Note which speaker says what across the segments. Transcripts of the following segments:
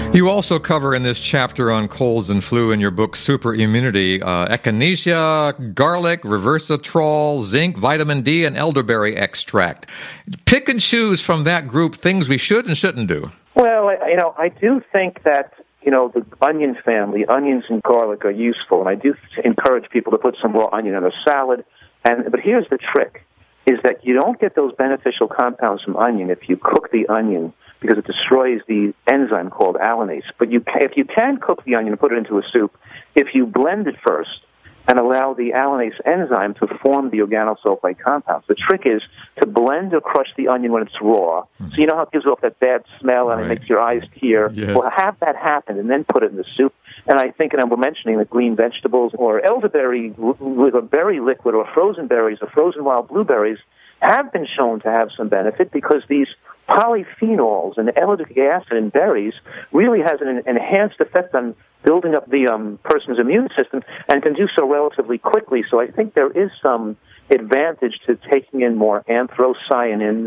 Speaker 1: You also cover in this chapter on colds and flu in your book Super Immunity, echinacea, garlic, resveratrol, zinc, vitamin D, and elderberry extract. Pick and choose from that group things we should and shouldn't do.
Speaker 2: Well, I do think that, the onion family, onions and garlic are useful, and I do encourage people to put some raw onion in a salad. But here's the trick, is that you don't get those beneficial compounds from onion if you cook the onion, because it destroys the enzyme called allanase. But if you can cook the onion and put it into a soup, if you blend it first and allow the allanase enzyme to form the organosulfide compounds. The trick is to blend or crush the onion when it's raw. So you know how it gives off that bad smell and it makes your eyes tear?
Speaker 1: Yes.
Speaker 2: Well, have that happen and then put it in the soup. And I think, and I'm mentioning the green vegetables or elderberry with a berry liquid or frozen berries or frozen wild blueberries have been shown to have some benefit because these polyphenols and ellagic acid in berries really has an enhanced effect on building up the person's immune system and can do so relatively quickly. So I think there is some advantage to taking in more anthocyanins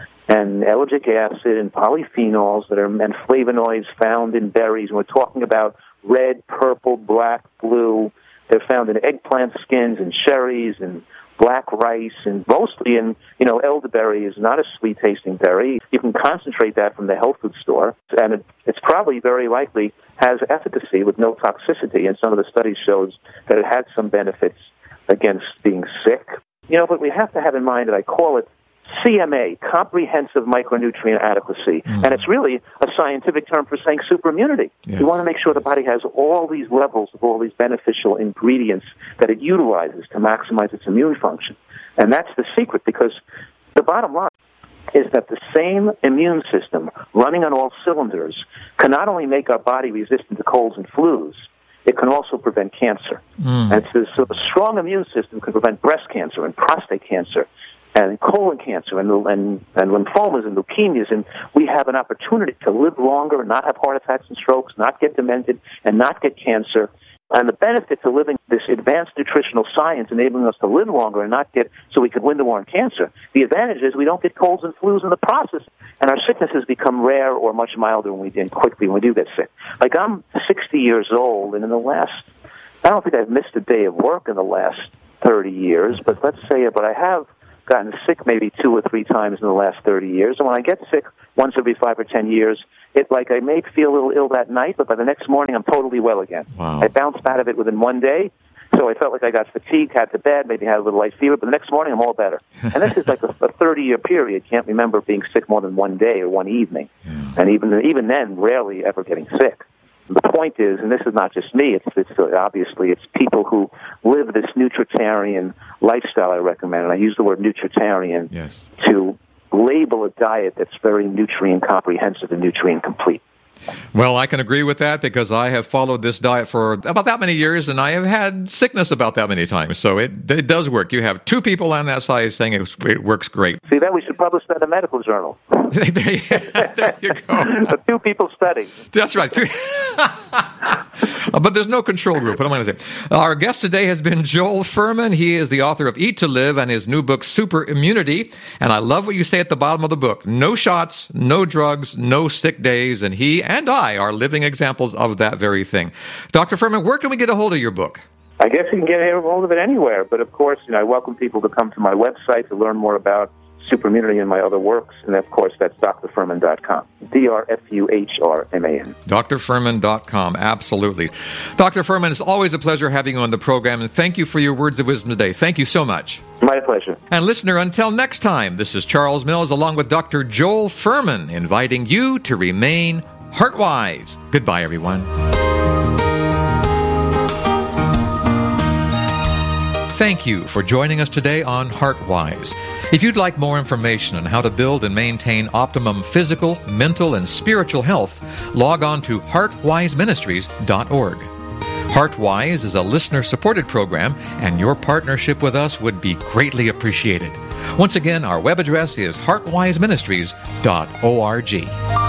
Speaker 2: and ellagic acid and polyphenols and flavonoids found in berries. And we're talking about red, purple, black, blue. They're found in eggplant skins and cherries and black rice, and mostly in, elderberry is not a sweet-tasting berry. You can concentrate that from the health food store, and it's probably very likely has efficacy with no toxicity, and some of the studies shows that it had some benefits against being sick. But we have to have in mind that I call it CMA, comprehensive micronutrient adequacy. And it's really a scientific term for saying superimmunity.
Speaker 1: Yes.
Speaker 2: We want to make sure the body has all these levels of all these beneficial ingredients that it utilizes to maximize its immune function. And that's the secret, because the bottom line is that the same immune system running on all cylinders can not only make our body resistant to colds and flus, it can also prevent cancer. And so the strong immune system can prevent breast cancer and prostate cancer and colon cancer and lymphomas and leukemias, and we have an opportunity to live longer and not have heart attacks and strokes, not get demented, and not get cancer. And the benefits of living this advanced nutritional science enabling us to live longer and not get, so we can win the war on cancer. The advantage is we don't get colds and flus in the process, and our sicknesses become rare or much milder quickly when we do get sick. Like, I'm 60 years old, and I don't think I've missed a day of work in the last 30 years, but I have gotten sick maybe 2 or 3 times in the last 30 years. And when I get sick once every 5 or 10 years, I may feel a little ill that night, but by the next morning I'm totally well again.
Speaker 1: Wow.
Speaker 2: I bounced out of it within one day, so I felt like I got fatigued, had to bed, maybe had a little light fever, but the next morning I'm all better. And this is like a 30-year period. Can't remember being sick more than one day or one evening. And even then, rarely ever getting sick. The point is, and this is not just me, it's people who live this nutritarian lifestyle I recommend, and I use the word nutritarian to label a diet that's very nutrient comprehensive and nutrient complete.
Speaker 1: Well, I can agree with that because I have followed this diet for about that many years, and I have had sickness about that many times. So it does work. You have 2 people on that side saying it works great.
Speaker 2: See, that we should publish that in a medical journal.
Speaker 1: There you go.
Speaker 2: A 2 people study.
Speaker 1: That's right. But there's no control group. What am I going to say? Our guest today has been Joel Fuhrman. He is the author of Eat to Live and his new book, Super Immunity. And I love what you say at the bottom of the book. No shots, no drugs, no sick days. And he and I are living examples of that very thing. Dr. Fuhrman, where can we get a hold of your book?
Speaker 2: I guess you can get a hold of it anywhere. But, of course, I welcome people to come to my website to learn more about Superimmunity and my other works, and of course that's drfuhrman.com. DrFuhrman.
Speaker 1: drfuhrman.com, absolutely. Dr. Fuhrman, it's always a pleasure having you on the program, and thank you for your words of wisdom today. Thank you so much.
Speaker 2: My pleasure.
Speaker 1: And listener, until next time, this is Charles Mills along with Dr. Joel Fuhrman inviting you to remain heart-wise. Goodbye, everyone. Thank you for joining us today on HeartWise. If you'd like more information on how to build and maintain optimum physical, mental, and spiritual health, log on to heartwiseministries.org. HeartWise is a listener-supported program, and your partnership with us would be greatly appreciated. Once again, our web address is heartwiseministries.org.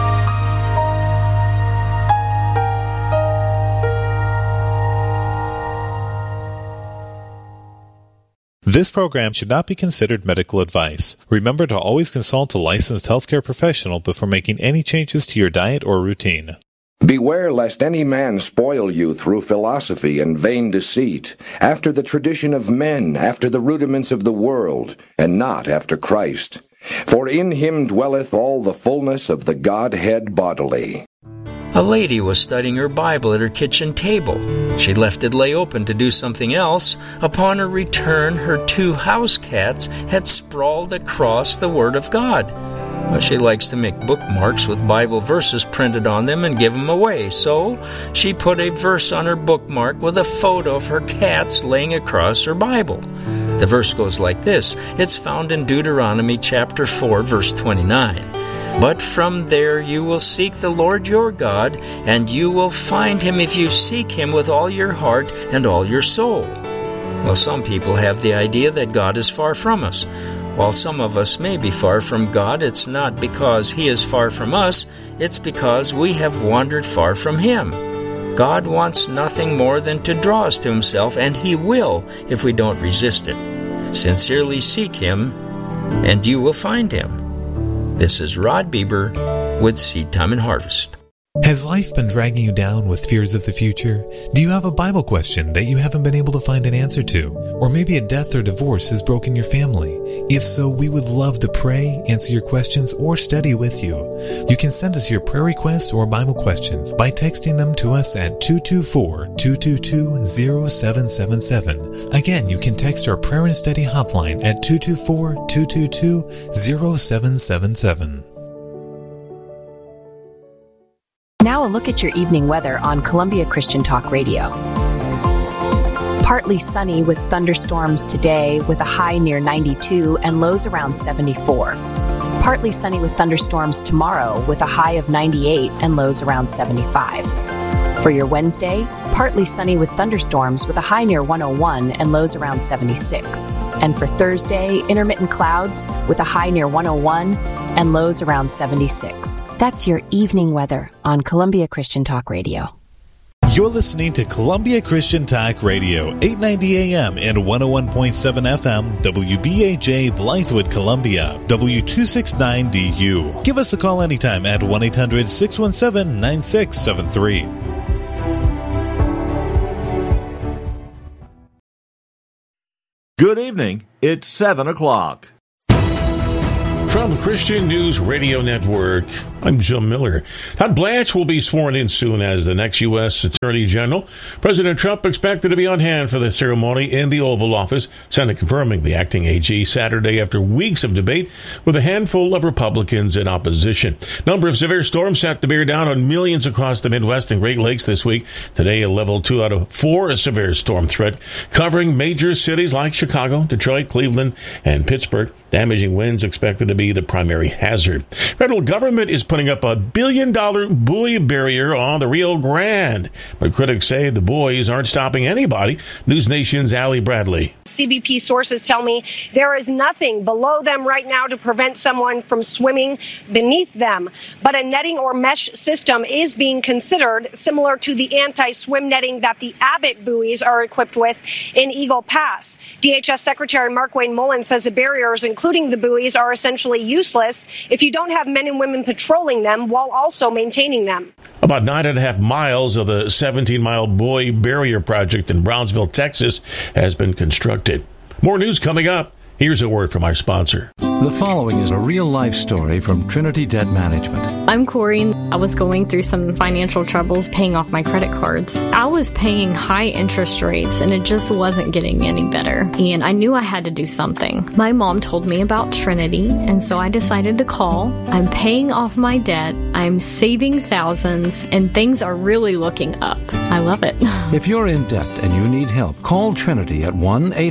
Speaker 3: This program should not be considered medical advice. Remember to always consult a licensed healthcare professional before making any changes to your diet or routine.
Speaker 4: Beware lest any man spoil you through philosophy and vain deceit, after the tradition of men, after the rudiments of the world, and not after Christ. For in him dwelleth all the fullness of the Godhead bodily.
Speaker 5: A lady was studying her Bible at her kitchen table. She left it lay open to do something else. Upon her return, her 2 house cats had sprawled across the Word of God. Well, she likes to make bookmarks with Bible verses printed on them and give them away. So she put a verse on her bookmark with a photo of her cats laying across her Bible. The verse goes like this. It's found in Deuteronomy chapter 4, verse 29. But from there you will seek the Lord your God, and you will find him if you seek him with all your heart and all your soul. Well, some people have the idea that God is far from us. While some of us may be far from God, it's not because he is far from us, it's because we have wandered far from him. God wants nothing more than to draw us to himself, and he will if we don't resist it. Sincerely seek him, and you will find him. This is Rod Bieber with Seed Time and Harvest.
Speaker 3: Has life been dragging you down with fears of the future? Do you have a Bible question that you haven't been able to find an answer to? Or maybe a death or divorce has broken your family? If so, we would love to pray, answer your questions, or study with you. You can send us your prayer requests or Bible questions by texting them to us at 224-222-0777. Again, you can text our prayer and study hotline at 224-222-0777.
Speaker 6: Now a look at your evening weather on Columbia Christian Talk Radio. Partly sunny with thunderstorms today with a high near 92 and lows around 74. Partly sunny with thunderstorms tomorrow with a high of 98 and lows around 75. For your Wednesday, partly sunny with thunderstorms with a high near 101 and lows around 76. And for Thursday, intermittent clouds with a high near 101 and lows around 76. That's your evening weather on Columbia Christian Talk Radio.
Speaker 3: You're listening to Columbia Christian Talk Radio, 890 AM and 101.7 FM, WBAJ Blythewood, Columbia, W269DU. Give us a call anytime at 1-800-617-9673.
Speaker 7: Good evening. It's 7 o'clock.
Speaker 8: From Christian News Radio Network, I'm Jim Miller. Todd Blanche will be sworn in soon as the next U.S. Attorney General. President Trump expected to be on hand for the ceremony in the Oval Office, Senate confirming the acting AG Saturday after weeks of debate with a handful of Republicans in opposition. Number of severe storms set to bear down on millions across the Midwest and Great Lakes this week. Today, a level 2 out of 4 a severe storm threat, covering major cities like Chicago, Detroit, Cleveland, and Pittsburgh. Damaging winds expected to be the primary hazard. Federal government is putting up a $1 billion buoy barrier on the Rio Grande, but critics say the buoys aren't stopping anybody. News Nation's Allie Bradley.
Speaker 9: CBP sources tell me there is nothing below them right now to prevent someone from swimming beneath them, but a netting or mesh system is being considered, similar to the anti-swim netting that the Abbott buoys are equipped with in Eagle Pass. DHS Secretary Markwayne Mullin says the barriers, including the buoys, are essentially useless if you don't have men and women patrolling them while also maintaining them.
Speaker 8: About 9.5 miles of the 17-mile buoy barrier project in Brownsville, Texas, has been constructed. More news coming up. Here's a word from our sponsor.
Speaker 10: The following is a real-life story from Trinity Debt Management.
Speaker 11: I'm Corey. I was going through some financial troubles paying off my credit cards. I was paying high interest rates, and it just wasn't getting any better. And I knew I had to do something. My mom told me about Trinity, and so I decided to call. I'm paying off my debt. I'm saving thousands, and things are really looking up. I love it.
Speaker 10: If you're in debt and you need help, call Trinity at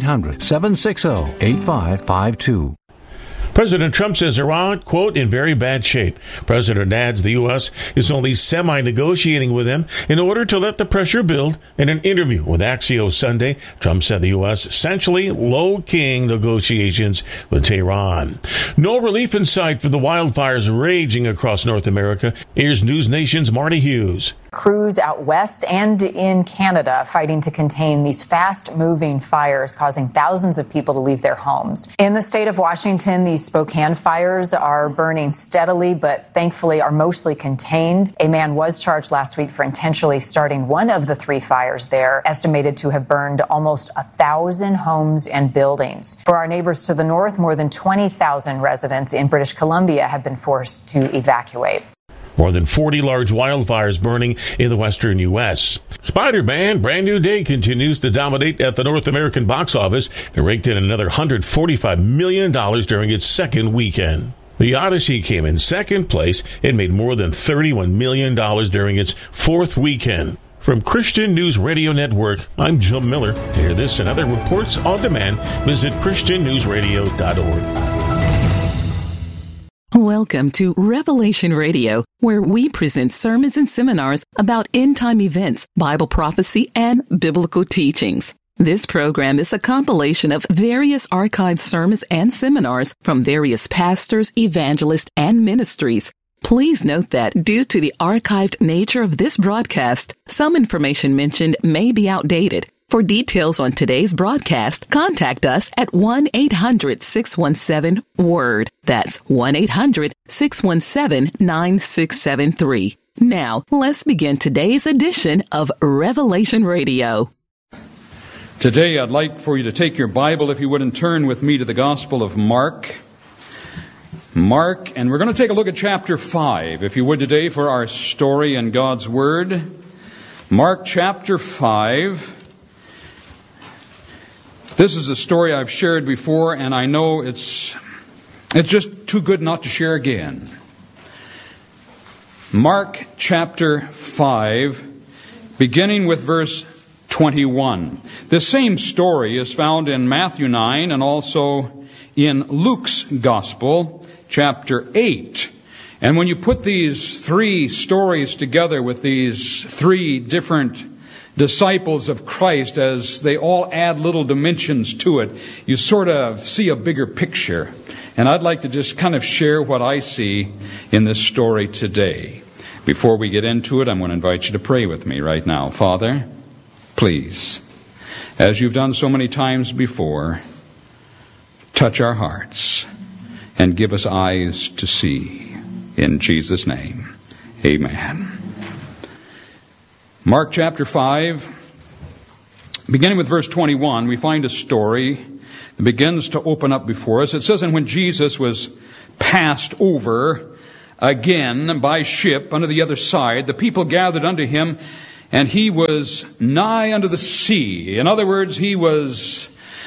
Speaker 10: 1-800-760-8552.
Speaker 8: President Trump says Iran, quote, in very bad shape. President adds the U.S. is only semi-negotiating with them in order to let the pressure build. In an interview with Axios Sunday, Trump said the U.S. essentially low-keying negotiations with Tehran. No relief in sight for the wildfires raging across North America. Here's News Nation's Marty Hughes.
Speaker 12: Crews out west and in Canada fighting to contain these fast-moving fires causing thousands of people to leave their homes. In the state of Washington, these Spokane fires are burning steadily, but thankfully are mostly contained. A man was charged last week for intentionally starting one of the 3 fires there, estimated to have burned almost 1,000 homes and buildings. For our neighbors to the north, more than 20,000 residents in British Columbia have been forced to evacuate.
Speaker 8: More than 40 large wildfires burning in the western U.S. Spider-Man, Brand New Day continues to dominate at the North American box office. It raked in another $145 million during its second weekend. The Odyssey came in second place. It made more than $31 million during its fourth weekend. From Christian News Radio Network, I'm Jim Miller. To hear this and other reports on demand, visit ChristianNewsRadio.org.
Speaker 13: Welcome to Revelation Radio, where we present sermons and seminars about end-time events, Bible prophecy, and biblical teachings. This program is a compilation of various archived sermons and seminars from various pastors, evangelists, and ministries. Please note that due to the archived nature of this broadcast, some information mentioned may be outdated. For details on today's broadcast, contact us at 1-800-617-WORD. That's 1-800-617-9673. Now, let's begin today's edition of Revelation Radio.
Speaker 14: Today, I'd like for you to take your Bible, if you would, and turn with me to the Gospel of Mark. And we're going to take a look at chapter 5, if you would, today for our story in God's Word. Mark chapter 5. This is a story I've shared before, and I know it's just too good not to share again. Mark chapter 5, beginning with verse 21. This same story is found in Matthew 9 and also in Luke's Gospel, chapter 8. And when you put these 3 stories together with these 3 different disciples of Christ, as they all add little dimensions to it, you sort of see a bigger picture. And I'd like to just kind of share what I see in this story today. Before we get into it, I'm going to invite you to pray with me right now. Father, please, as you've done so many times before, touch our hearts and give us eyes to see. In Jesus' name, amen. Mark chapter 5, beginning with verse 21, we find a story that begins to open up before us. It says, "And when Jesus was passed over again by ship unto the other side, the people gathered unto him, and he was nigh unto the sea." In other words, he was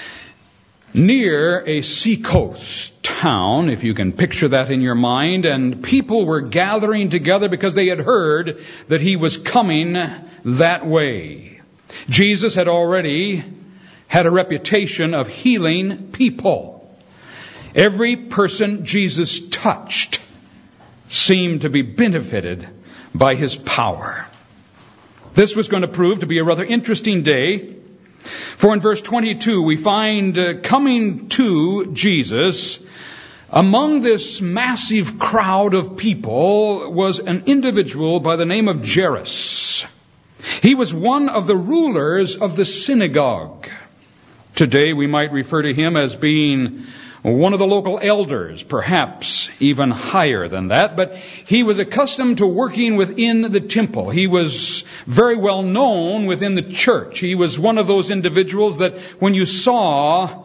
Speaker 14: near a seacoast town, if you can picture that in your mind, and people were gathering together because they had heard that he was coming that way. Jesus had already had a reputation of healing people. Every person Jesus touched seemed to be benefited by his power. This was going to prove to be a rather interesting day. For in verse 22, we find coming to Jesus, among this massive crowd of people, was an individual by the name of Jairus. He was one of the rulers of the synagogue. Today we might refer to him as being one of the local elders, perhaps even higher than that, but he was accustomed to working within the temple. He was very well known within the church. He was one of those individuals that when you saw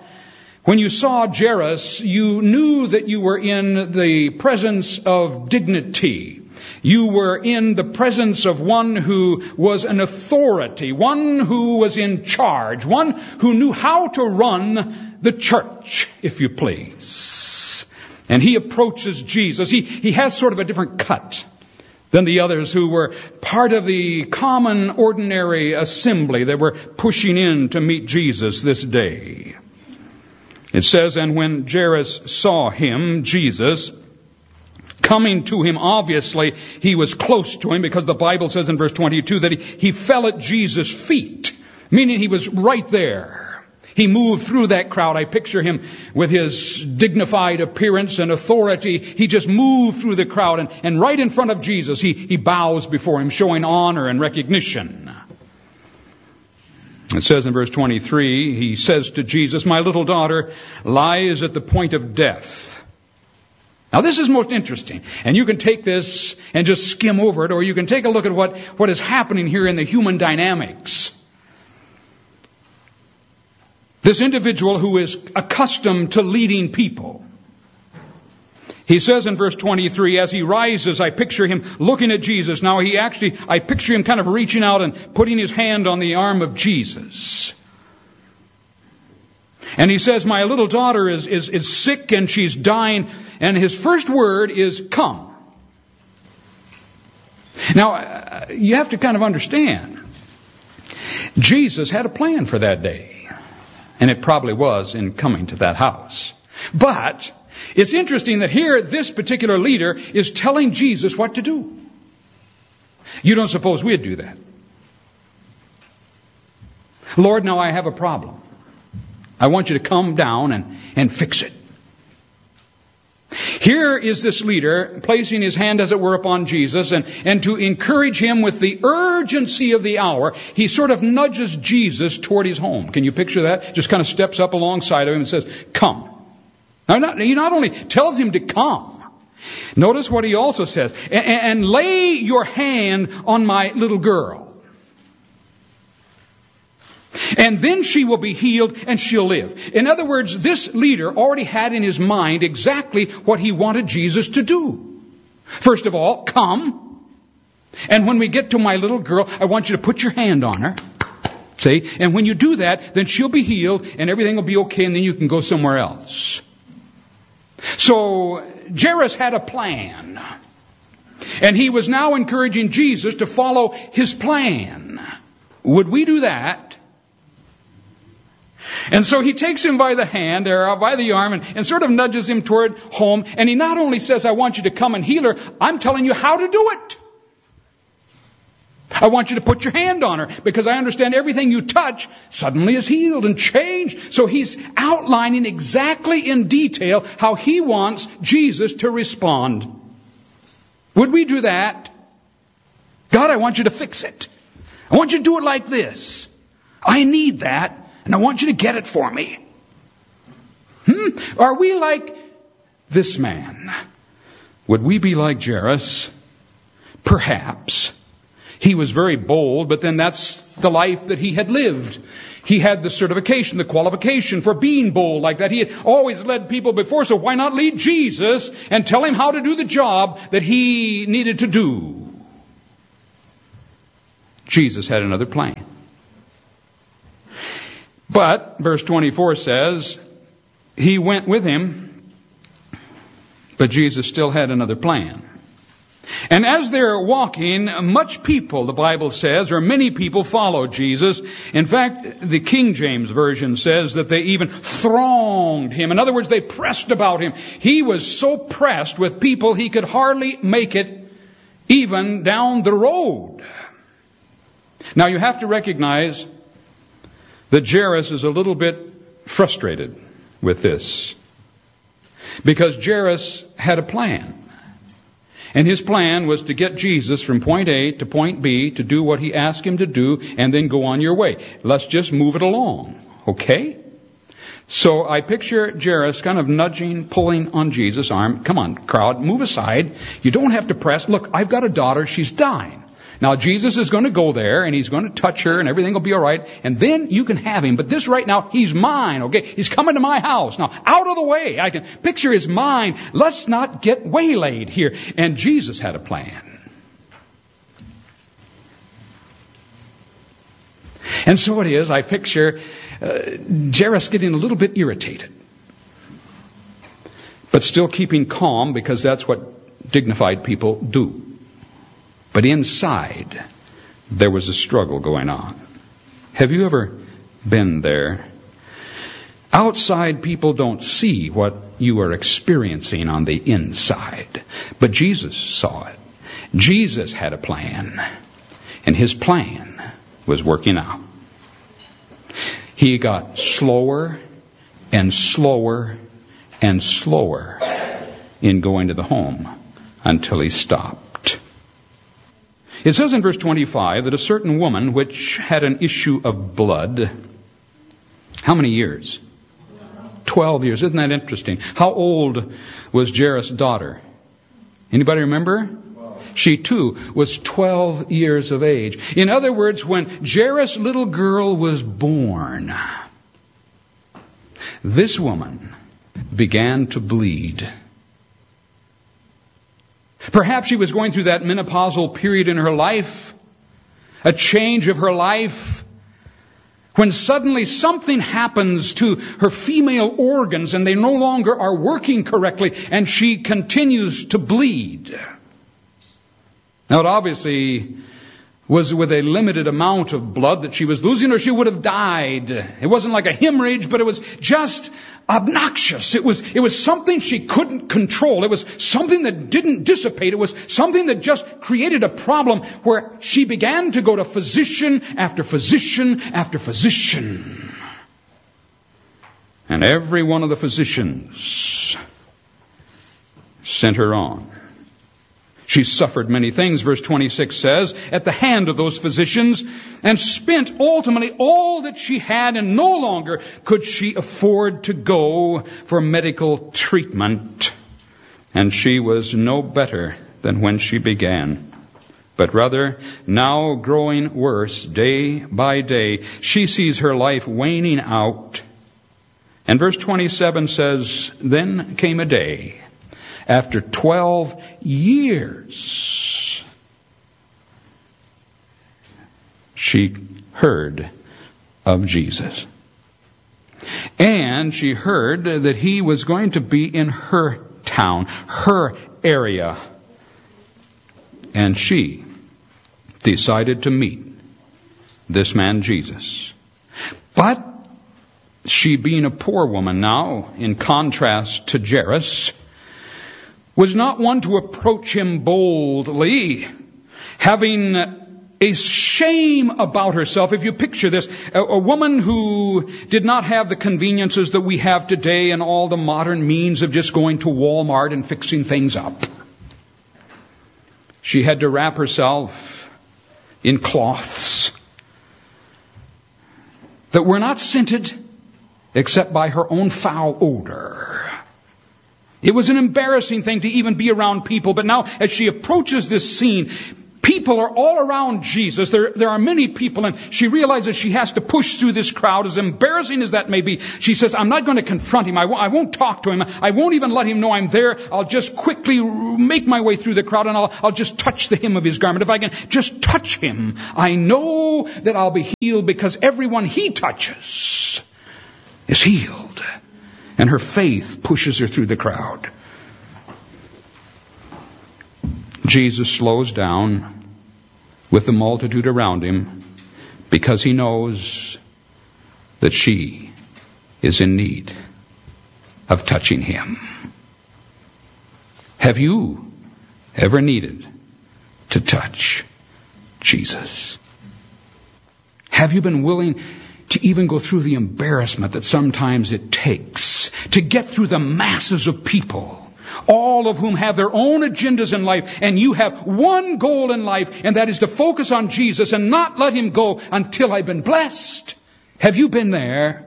Speaker 14: Jairus, you knew that you were in the presence of dignity. You were in the presence of one who was an authority, one who was in charge, one who knew how to run the church, if you please. And he approaches Jesus. He has sort of a different cut than the others who were part of the common, ordinary assembly that were pushing in to meet Jesus this day. It says, "And when Jairus saw him," Jesus, coming to him, obviously he was close to him, because the Bible says in verse 22 that he fell at Jesus' feet, meaning he was right there. He moved through that crowd. I picture him with his dignified appearance and authority. He just moved through the crowd, and right in front of Jesus, he bows before him, showing honor and recognition. It says in verse 23, he says to Jesus, "My little daughter lies at the point of death." Now this is most interesting, and you can take this and just skim over it, or you can take a look at what is happening here in the human dynamics. This individual who is accustomed to leading people. He says in verse 23, as he rises, I picture him looking at Jesus. Now I picture him kind of reaching out and putting his hand on the arm of Jesus. And he says, "My little daughter is sick and she's dying." And his first word is, "Come." Now, you have to kind of understand, Jesus had a plan for that day. And it probably was in coming to that house. But it's interesting that here this particular leader is telling Jesus what to do. You don't suppose we'd do that? "Lord, now I have a problem. I want you to come down and fix it." Here is this leader placing his hand, as it were, upon Jesus, and to encourage him with the urgency of the hour, he sort of nudges Jesus toward his home. Can you picture that? Just kind of steps up alongside of him and says, "Come." Now, he not only tells him to come, notice what he also says, and lay your hand on my little girl. And then she will be healed and she'll live. In other words, this leader already had in his mind exactly what he wanted Jesus to do. First of all, come. And when we get to my little girl, I want you to put your hand on her. See? And when you do that, then she'll be healed and everything will be okay, and then you can go somewhere else. So Jairus had a plan. And he was now encouraging Jesus to follow his plan. Would we do that? And so he takes him by the hand, or by the arm, and sort of nudges him toward home. And he not only says, "I want you to come and heal her," I'm telling you how to do it. I want you to put your hand on her, because I understand everything you touch suddenly is healed and changed. So he's outlining exactly in detail how he wants Jesus to respond. Would we do that? "God, I want you to fix it. I want you to do it like this. I need that. And I want you to get it for me." Are we like this man? Would we be like Jairus? Perhaps. He was very bold, but then that's the life that he had lived. He had the certification, the qualification for being bold like that. He had always led people before, so why not lead Jesus and tell him how to do the job that he needed to do? Jesus had another plan. But, verse 24 says, he went with him, but Jesus still had another plan. And as they're walking, much people, the Bible says, or many people followed Jesus. In fact, the King James Version says that they even thronged him. In other words, they pressed about him. He was so pressed with people, he could hardly make it even down the road. Now, you have to recognize that Jairus is a little bit frustrated with this, because Jairus had a plan. And his plan was to get Jesus from point A to point B to do what he asked him to do, and then go on your way. Let's just move it along. Okay? So I picture Jairus kind of nudging, pulling on Jesus' arm. "Come on, crowd, move aside. You don't have to press. Look, I've got a daughter. She's dying. Now, Jesus is going to go there, and he's going to touch her, and everything will be all right. And then you can have him. But this right now, he's mine, okay? He's coming to my house. Now, out of the way. I can picture his mind. Let's not get waylaid here." And Jesus had a plan. And so it is, I picture Jairus getting a little bit irritated, but still keeping calm, because that's what dignified people do. But inside, there was a struggle going on. Have you ever been there? Outside, people don't see what you are experiencing on the inside. But Jesus saw it. Jesus had a plan. And his plan was working out. he got slower and slower and slower in going to the home until he stopped. It says in verse 25 that a certain woman which had an issue of blood, how many years? 12 years. Isn't that interesting? How old was Jairus' daughter? Anybody remember? She too was 12 years of age. In other words, when Jairus' little girl was born, this woman began to bleed. Perhaps she was going through that menopausal period in her life, a change of her life, when suddenly something happens to her female organs and they no longer are working correctly, and she continues to bleed. Now, it obviously was with a limited amount of blood that she was losing, or she would have died. It wasn't like a hemorrhage, but it was just obnoxious. It was something she couldn't control. It was something that didn't dissipate. It was something that just created a problem where she began to go to physician after physician after physician. And every one of the physicians sent her on. She suffered many things, verse 26 says, at the hand of those physicians, and spent ultimately all that she had, and no longer could she afford to go for medical treatment. And she was no better than when she began, but rather now growing worse day by day. She sees her life waning out. And verse 27 says, then came a day, after 12 years, she heard of Jesus. And she heard that he was going to be in her town, her area. And she decided to meet this man Jesus. But she, being a poor woman now, in contrast to Jairus, was not one to approach him boldly, having a shame about herself. If you picture this, a woman who did not have the conveniences that we have today and all the modern means of just going to Walmart and fixing things up. She had to wrap herself in cloths that were not scented except by her own foul odor. It was an embarrassing thing to even be around people. But now, as she approaches this scene, people are all around Jesus. There are many people, and she realizes she has to push through this crowd, as embarrassing as that may be. She says, I'm not going to confront him. I won't talk to him. I won't even let him know I'm there. I'll just quickly make my way through the crowd, and I'll just touch the hem of his garment. If I can just touch him, I know that I'll be healed, because everyone he touches is healed. And her faith pushes her through the crowd. Jesus slows down with the multitude around him because he knows that she is in need of touching him. Have you ever needed to touch Jesus? Have you been willing to even go through the embarrassment that sometimes it takes to get through the masses of people, all of whom have their own agendas in life, and you have one goal in life, and that is to focus on Jesus and not let him go until I've been blessed? Have you been there?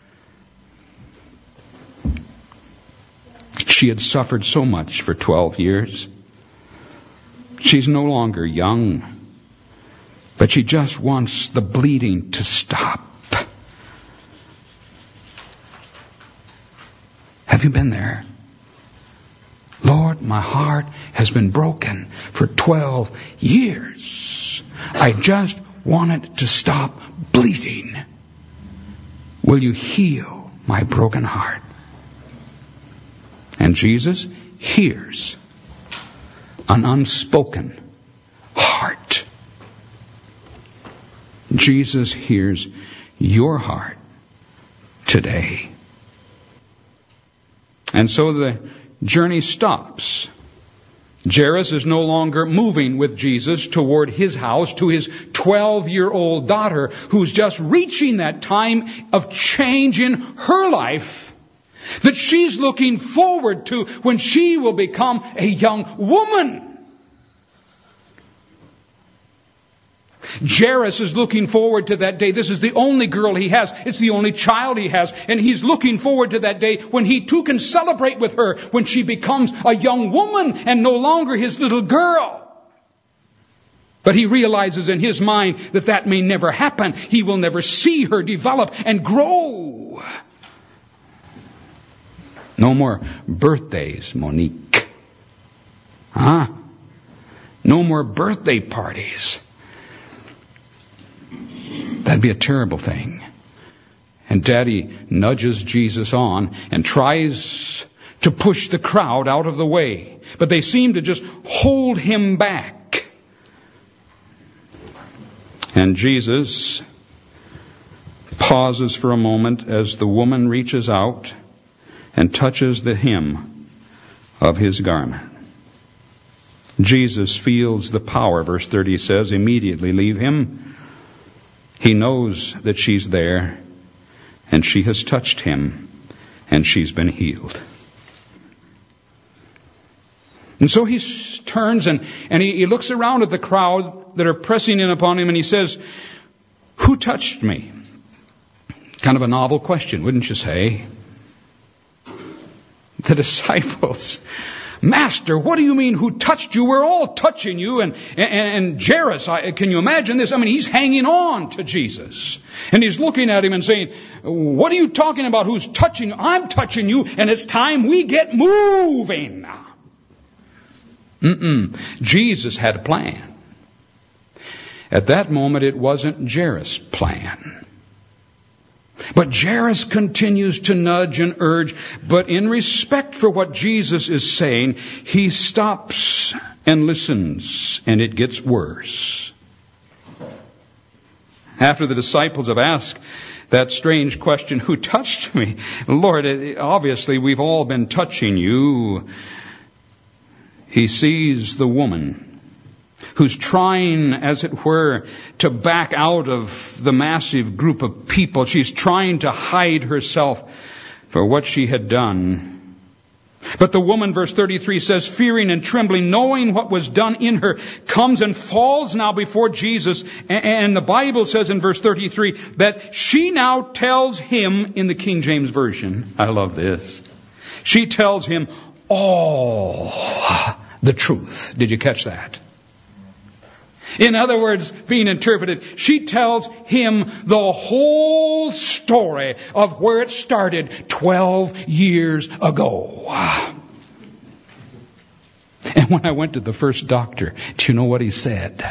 Speaker 14: She had suffered so much for 12 years. She's no longer young, but she just wants the bleeding to stop. Have you been there? Lord, my heart has been broken for 12 years. I just want it to stop bleeding. Will you heal my broken heart? And Jesus hears an unspoken heart. Jesus hears your heart today. And so the journey stops Jairus is no longer moving with Jesus toward his house to his 12-year-old daughter, who's just reaching that time of change in her life that she's looking forward to when she will become a young woman. Jairus is looking forward to that day. This is the only girl he has. It's the only child he has. And he's looking forward to that day when he too can celebrate with her, when she becomes a young woman and no longer his little girl. But he realizes in his mind that that may never happen. He will never see her develop and grow. No more birthdays, Monique. Huh? No more birthday parties. That'd be a terrible thing. And Daddy nudges Jesus on and tries to push the crowd out of the way. But they seem to just hold him back. And Jesus pauses for a moment as the woman reaches out and touches the hem of his garment. Jesus feels the power, verse 30 says, immediately leave him. He knows that she's there, and she has touched him, and she's been healed. And so he turns and he looks around at the crowd that are pressing in upon him, and he says, "Who touched me?" Kind of a novel question, wouldn't you say? The disciples, "Master, what do you mean, who touched you? We're all touching you." And Jairus, can you imagine this? I mean, he's hanging on to Jesus. And he's looking at him and saying, "What are you talking about? Who's touching you? I'm touching you, and it's time we get moving." Jesus had a plan. At that moment, it wasn't Jairus' plan. But Jairus continues to nudge and urge, but in respect for what Jesus is saying, he stops and listens, and it gets worse. After the disciples have asked that strange question, "Who touched me?" "Lord, obviously we've all been touching you." He sees the woman who's trying, as it were, to back out of the massive group of people. She's trying to hide herself for what she had done. But the woman, verse 33 says, fearing and trembling, knowing what was done in her, comes and falls now before Jesus. And the Bible says in verse 33 that she now tells him, in the King James Version, I love this, she tells him all the truth. Did you catch that? In other words, being interpreted, she tells him the whole story of where it started 12 years ago. And when I went to the first doctor, do you know what he said?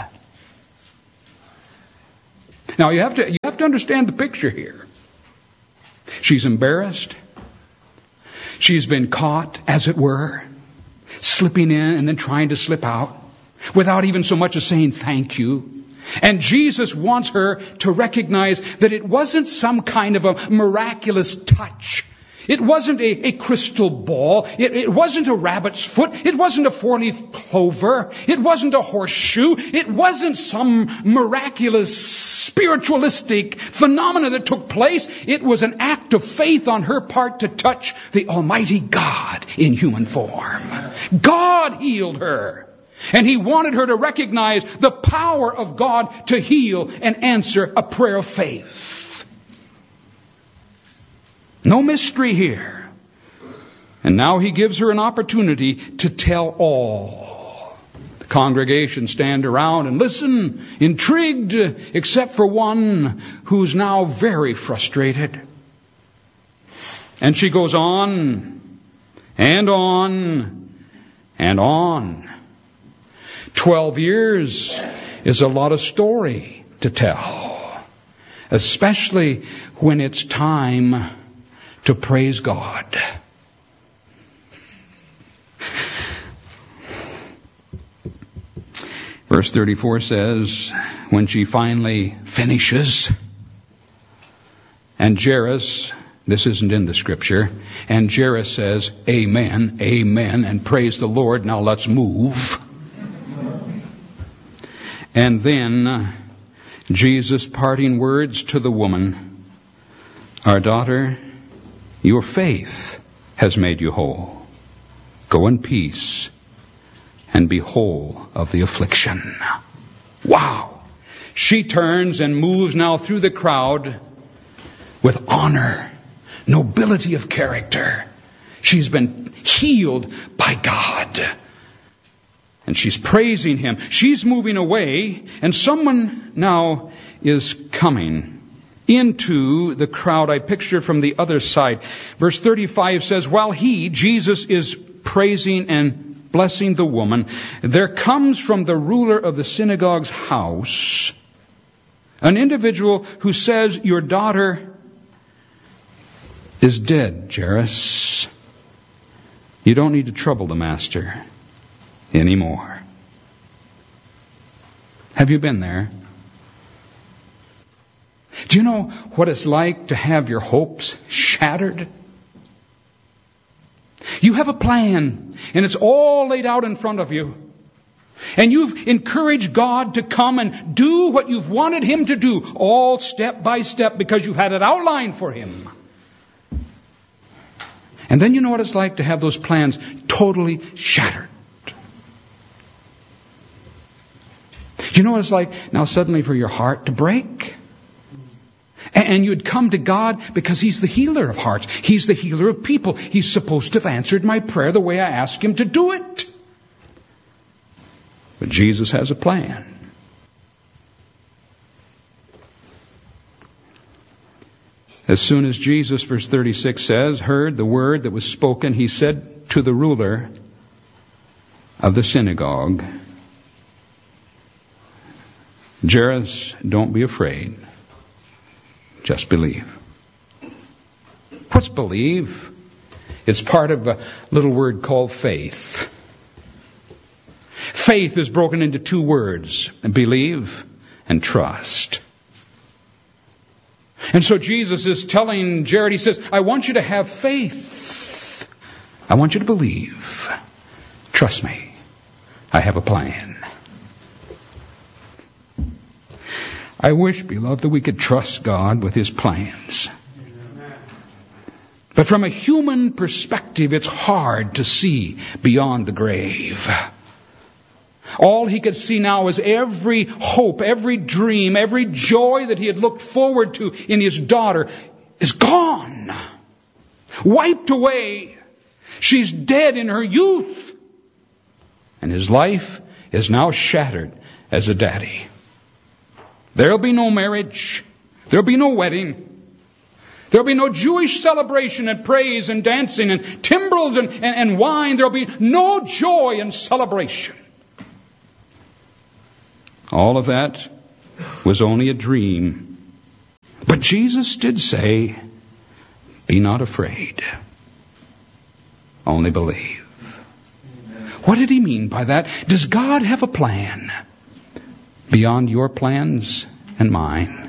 Speaker 14: Now you have to understand the picture here. She's embarrassed. She's been caught, as it were, slipping in and then trying to slip out, without even so much as saying thank you. And Jesus wants her to recognize that it wasn't some kind of a miraculous touch. It wasn't a crystal ball. It wasn't a rabbit's foot. It wasn't a four-leaf clover. It wasn't a horseshoe. It wasn't some miraculous spiritualistic phenomena that took place. It was an act of faith on her part to touch the Almighty God in human form. God healed her. And he wanted her to recognize the power of God to heal and answer a prayer of faith. No mystery here. And now he gives her an opportunity to tell all. The congregation stand around and listen, intrigued, except for one who's now very frustrated. And she goes on and on and on. 12 years is a lot of story to tell, especially when it's time to praise God. Verse 34 says, when she finally finishes, and Jairus This isn't in the scripture. And Jairus says, amen, amen, and praise the Lord. Now let's move. And then Jesus' parting words to the woman, our daughter, your faith has made you whole. Go in peace and be whole of the affliction. Wow! She turns and moves now through the crowd with honor, nobility of character. She's been healed by God. And she's praising Him. She's moving away, and someone now is coming into the crowd. I picture from the other side. Verse 35 says, while he, Jesus, is praising and blessing the woman, there comes from the ruler of the synagogue's house an individual who says, your daughter is dead, Jairus. You don't need to trouble the master anymore. Have you been there? Do you know what it's like to have your hopes shattered? You have a plan, and it's all laid out in front of you. And you've encouraged God to come and do what you've wanted Him to do, all step by step, because you've had it outlined for Him. And then you know what it's like to have those plans totally shattered. You know what it's like now suddenly for your heart to break? And you'd come to God because He's the healer of hearts. He's the healer of people. He's supposed to have answered my prayer the way I asked Him to do it. But Jesus has a plan. As soon as Jesus, verse 36 says, heard the word that was spoken, He said to the ruler of the synagogue, Jairus, don't be afraid. Just believe. What's believe? It's part of a little word called faith. Faith is broken into two words, believe and trust. And so Jesus is telling Jared, He says, I want you to have faith. I want you to believe. Trust me. I have a plan. I wish, beloved, that we could trust God with His plans. But from a human perspective, it's hard to see beyond the grave. All he could see now is every hope, every dream, every joy that he had looked forward to in his daughter is gone. Wiped away. She's dead in her youth. And his life is now shattered as a daddy. There'll be no marriage. There'll be no wedding. There'll be no Jewish celebration and praise and dancing and timbrels and wine. There'll be no joy and celebration. All of that was only a dream. But Jesus did say, be not afraid. Only believe. What did He mean by that? Does God have a plan beyond your plans and mine?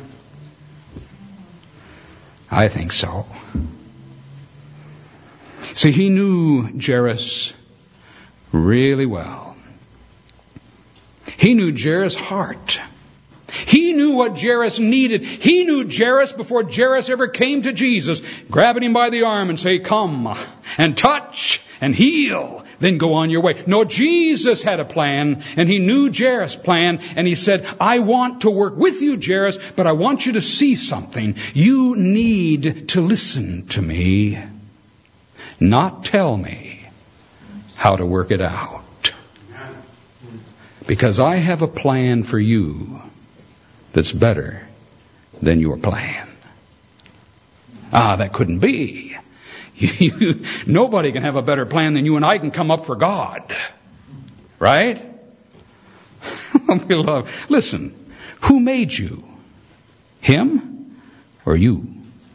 Speaker 14: I think so. See, He knew Jairus really well. He knew Jairus' heart. He knew what Jairus needed. He knew Jairus before Jairus ever came to Jesus, grabbing him by the arm and say, come and touch and heal, then go on your way. No, Jesus had a plan, and He knew Jairus' plan, and He said, I want to work with you, Jairus, but I want you to see something. You need to listen to me, not tell me how to work it out. Because I have a plan for you that's better than your plan. That couldn't be. Nobody can have a better plan than you and I can come up for God. Right? Beloved, listen, who made you? Him or you?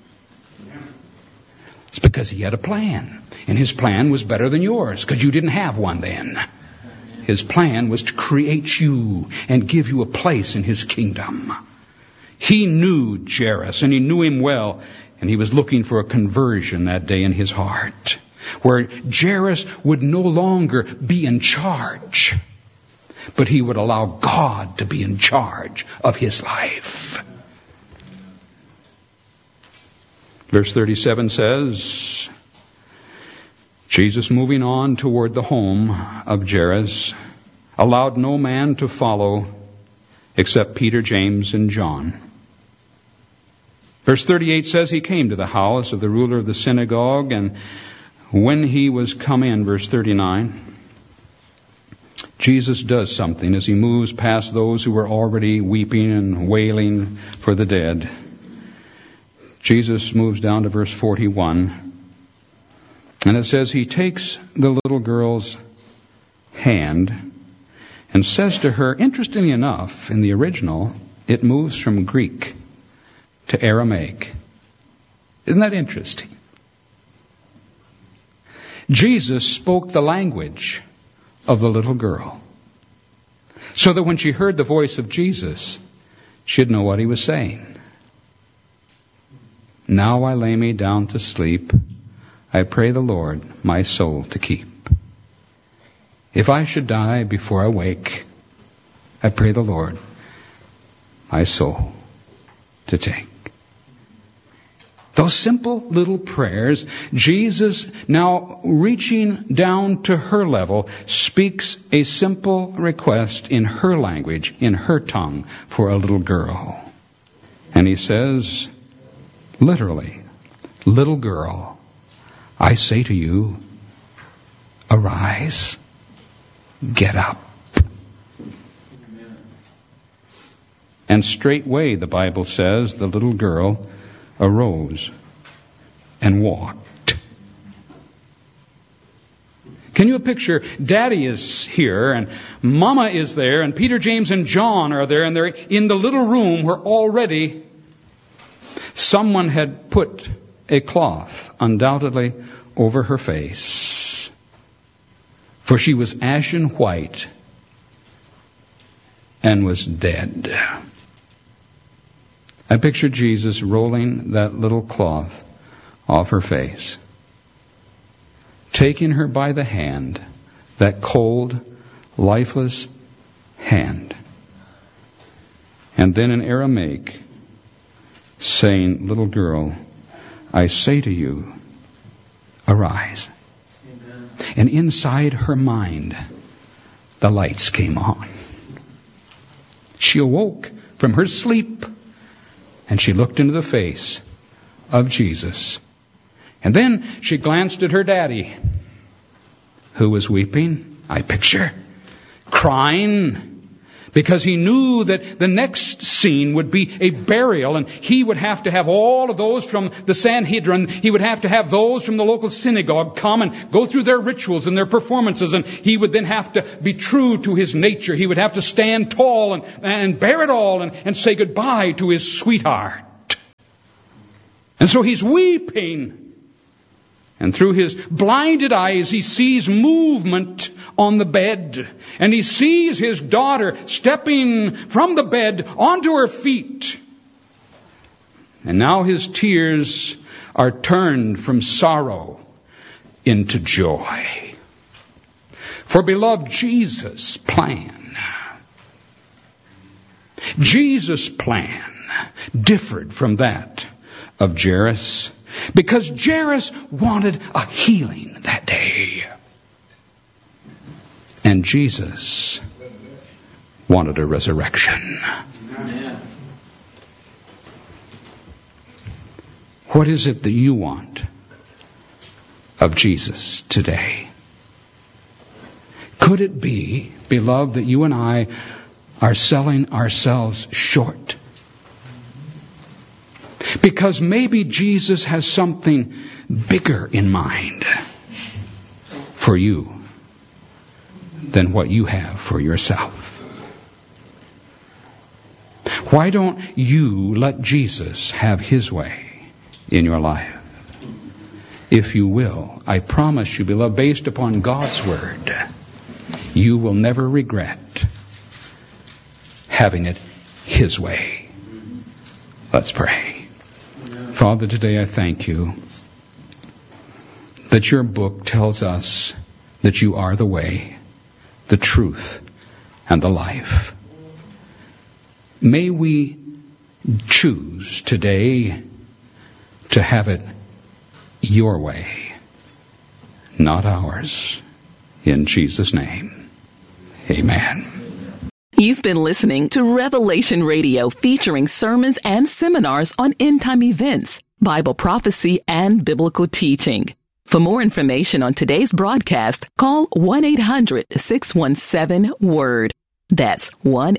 Speaker 14: It's because He had a plan. And His plan was better than yours, because you didn't have one then. His plan was to create you and give you a place in His kingdom. He knew Jairus, and He knew him well. And he was looking for a conversion that day in his heart, where Jairus would no longer be in charge, but he would allow God to be in charge of his life. Verse 37 says, Jesus, moving on toward the home of Jairus, allowed no man to follow except Peter, James, and John. Verse 38 says he came to the house of the ruler of the synagogue, and when he was come in, verse 39, Jesus does something as he moves past those who were already weeping and wailing for the dead. Jesus moves down to verse 41, and it says he takes the little girl's hand and says to her, interestingly enough, in the original, it moves from Greek to Aramaic. Isn't that interesting? Jesus spoke the language of the little girl, so that when she heard the voice of Jesus, she'd know what he was saying. Now I lay me down to sleep. I pray the Lord my soul to keep. If I should die before I wake, I pray the Lord my soul to take. Those simple little prayers, Jesus, now reaching down to her level, speaks a simple request in her language, in her tongue, for a little girl. And he says, literally, little girl, I say to you, arise, get up. And straightway, the Bible says, the little girl arose and walked. Can you picture? Daddy is here and Mama is there and Peter, James, and John are there, and they're in the little room where already someone had put a cloth, undoubtedly, over her face. For she was ashen white and was dead. I picture Jesus rolling that little cloth off her face, taking her by the hand, that cold, lifeless hand, and then in Aramaic saying, little girl, I say to you, arise. Amen. And inside her mind, the lights came on. She awoke from her sleep, and she looked into the face of Jesus. And then she glanced at her daddy, who was weeping, I picture, crying, because he knew that the next scene would be a burial, and he would have to have all of those from the Sanhedrin. He would have to have those from the local synagogue come and go through their rituals and their performances, and he would then have to be true to his nature. He would have to stand tall and bear it all and say goodbye to his sweetheart. And so he's weeping. And through his blinded eyes, he sees movement on the bed. And he sees his daughter stepping from the bed onto her feet. And now his tears are turned from sorrow into joy. For beloved, Jesus' plan differed from that of Jairus, because Jairus wanted a healing that day. And Jesus wanted a resurrection. Amen. What is it that you want of Jesus today? Could it be, beloved, that you and I are selling ourselves short? Because maybe Jesus has something bigger in mind for you than what you have for yourself. Why don't you let Jesus have his way in your life? If you will, I promise you, beloved, based upon God's word, you will never regret having it his way. Let's pray. Father, today I thank you that your book tells us that you are the way, the truth, and the life. May we choose today to have it your way, not ours. In Jesus' name, amen.
Speaker 13: You've been listening to Revelation Radio, featuring sermons and seminars on end-time events, Bible prophecy, and biblical teaching. For more information on today's broadcast, call 1-800-617-WORD. That's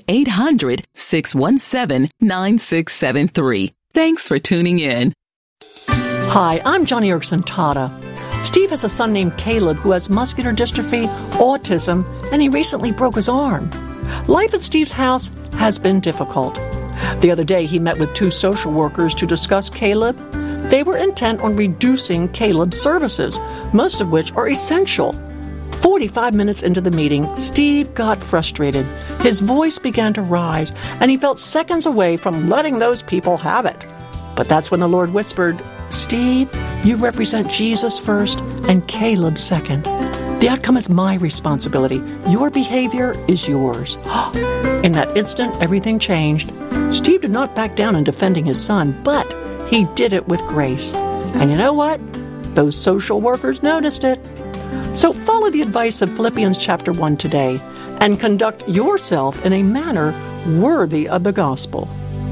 Speaker 13: 1-800-617-9673. Thanks for tuning in.
Speaker 15: Hi, I'm Johnny Erickson Tata. Steve has a son named Caleb who has muscular dystrophy, autism, and he recently broke his arm. Life at Steve's house has been difficult. The other day, he met with 2 social workers to discuss Caleb. They were intent on reducing Caleb's services, most of which are essential. 45 minutes into the meeting, Steve got frustrated. His voice began to rise, and he felt seconds away from letting those people have it. But that's when the Lord whispered, "Steve, you represent Jesus first and Caleb second. The outcome is my responsibility. Your behavior is yours." In that instant, everything changed. Steve did not back down in defending his son, but he did it with grace. And you know what? Those social workers noticed it. So follow the advice of Philippians chapter 1 today and conduct yourself in a manner worthy of the gospel.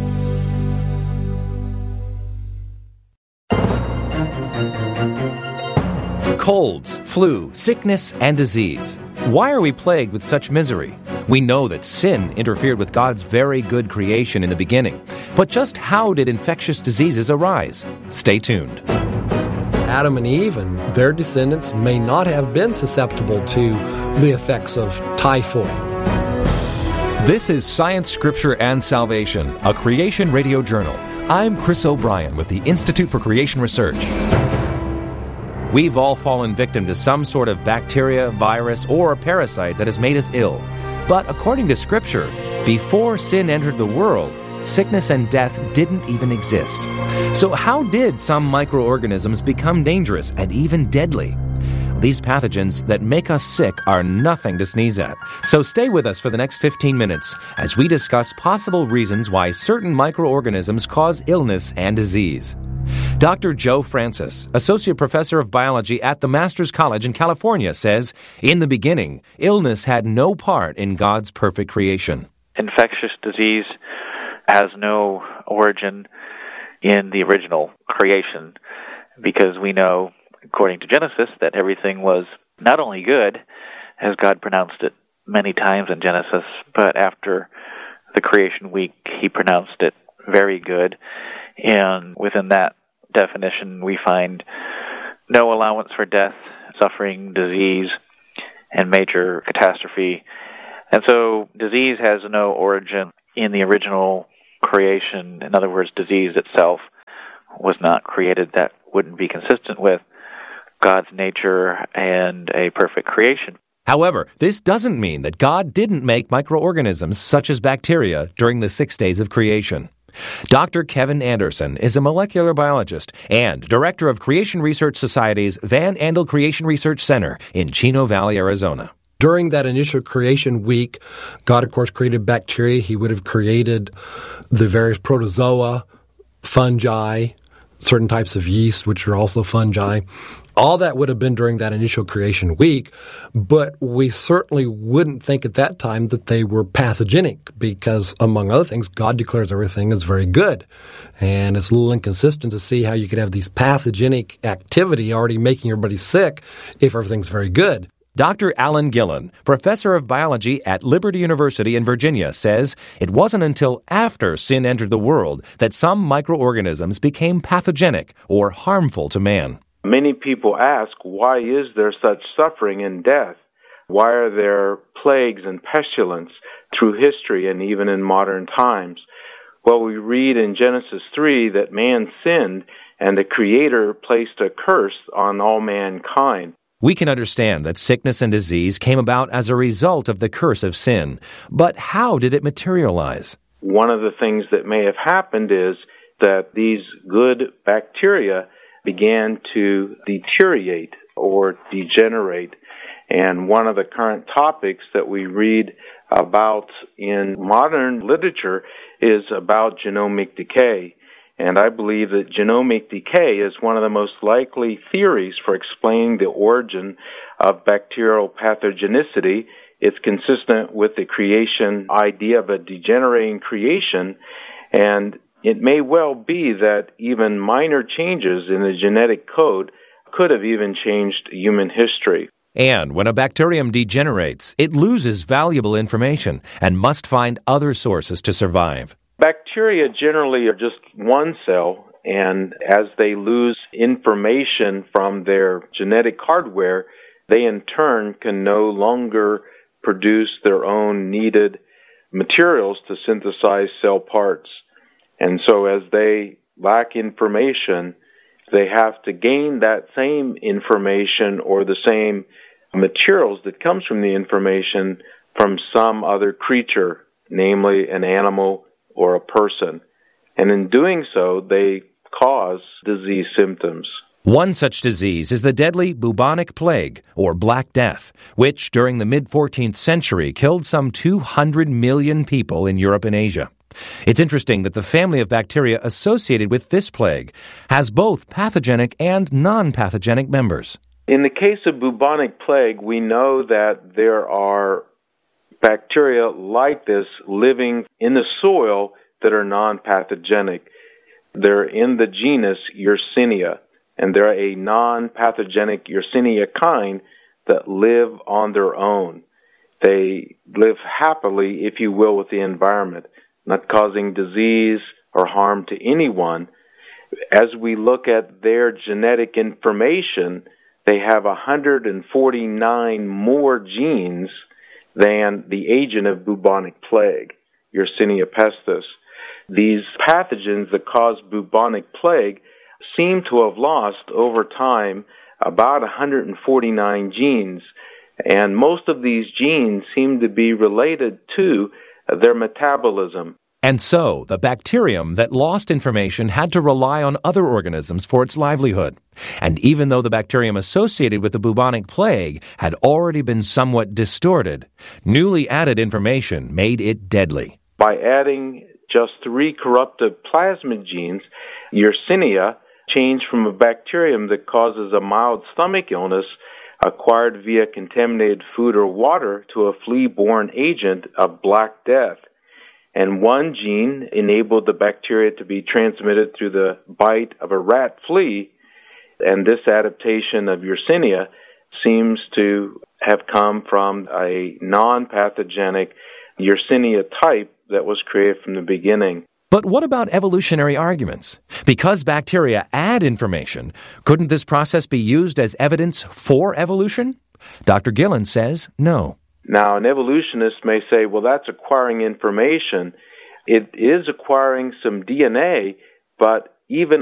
Speaker 16: Colds, flu, sickness, and disease. Why are we plagued with such misery? We know that sin interfered with God's very good creation in the beginning. But just how did infectious diseases arise? Stay tuned.
Speaker 17: Adam and Eve and their descendants may not have been susceptible to the effects of typhoid.
Speaker 16: This is Science, Scripture, and Salvation, a Creation Radio Journal. I'm Chris O'Brien with the Institute for Creation Research. We've all fallen victim to some sort of bacteria, virus, or parasite that has made us ill. But according to Scripture, before sin entered the world, sickness and death didn't even exist. So how did some microorganisms become dangerous and even deadly? These pathogens that make us sick are nothing to sneeze at. So stay with us for the next 15 minutes as we discuss possible reasons why certain microorganisms cause illness and disease. Dr. Joe Francis, Associate Professor of Biology at the Masters College in California, says, in the beginning, illness had no part in God's perfect creation.
Speaker 18: Infectious disease has no origin in the original creation because we know, according to Genesis, that everything was not only good, as God pronounced it many times in Genesis, but after the creation week, He pronounced it very good. And within that definition, we find no allowance for death, suffering, disease, and major catastrophe. And so disease has no origin in the original creation. In other words, disease itself was not created. That wouldn't be consistent with God's nature and a perfect creation.
Speaker 16: However, this doesn't mean that God didn't make microorganisms such as bacteria during the 6 days of creation. Dr. Kevin Anderson is a molecular biologist and director of Creation Research Society's Van Andel Creation Research Center in Chino Valley, Arizona.
Speaker 17: During that initial creation week, God, of course, created bacteria. He would have created the various protozoa, fungi, certain types of yeast, which are also fungi. All that would have been during that initial creation week, but we certainly wouldn't think at that time that they were pathogenic because, among other things, God declares everything is very good. And it's a little inconsistent to see how you could have these pathogenic activity already making everybody sick if everything's very good.
Speaker 16: Dr. Alan Gillen, professor of biology at Liberty University in Virginia, says it wasn't until after sin entered the world that some microorganisms became pathogenic or harmful to man.
Speaker 19: Many people ask, why is there such suffering and death? Why are there plagues and pestilence through history and even in modern times? Well, we read in Genesis 3 that man sinned and the Creator placed a curse on all mankind.
Speaker 16: We can understand that sickness and disease came about as a result of the curse of sin. But how did it materialize?
Speaker 19: One of the things that may have happened is that these good bacteria began to deteriorate or degenerate. And one of the current topics that we read about in modern literature is about genomic decay. And I believe that genomic decay is one of the most likely theories for explaining the origin of bacterial pathogenicity. It's consistent with the creation idea of a degenerating creation, and it may well be that even minor changes in the genetic code could have even changed human history.
Speaker 16: And when a bacterium degenerates, it loses valuable information and must find other sources to survive.
Speaker 19: Bacteria generally are just one cell, and as they lose information from their genetic hardware, they in turn can no longer produce their own needed materials to synthesize cell parts. And so as they lack information, they have to gain that same information or the same materials that comes from the information from some other creature, namely an animal or a person. And in doing so, they cause disease symptoms.
Speaker 16: One such disease is the deadly bubonic plague, or Black Death, which during the mid-14th century killed some 200 million people in Europe and Asia. It's interesting that the family of bacteria associated with this plague has both pathogenic and non-pathogenic members.
Speaker 19: In the case of bubonic plague, we know that there are bacteria like this living in the soil that are non-pathogenic. They're in the genus Yersinia, and they're a non-pathogenic Yersinia kind that live on their own. They live happily, if you will, with the environment, not causing disease or harm to anyone. As we look at their genetic information, they have 149 more genes than the agent of bubonic plague, Yersinia pestis. These pathogens that cause bubonic plague seem to have lost over time about 149 genes, and most of these genes seem to be related to their metabolism.
Speaker 16: And so, the bacterium that lost information had to rely on other organisms for its livelihood. And even though the bacterium associated with the bubonic plague had already been somewhat distorted, newly added information made it deadly.
Speaker 19: By adding just 3 corruptive plasmid genes, Yersinia changed from a bacterium that causes a mild stomach illness acquired via contaminated food or water to a flea-borne agent of Black Death. And one gene enabled the bacteria to be transmitted through the bite of a rat flea, and this adaptation of Yersinia seems to have come from a non-pathogenic Yersinia type that was created from the beginning.
Speaker 16: But what about evolutionary arguments? Because bacteria add information, couldn't this process be used as evidence for evolution? Dr. Gillen says no.
Speaker 19: Now, an evolutionist may say, well, that's acquiring information. It is acquiring some DNA, but even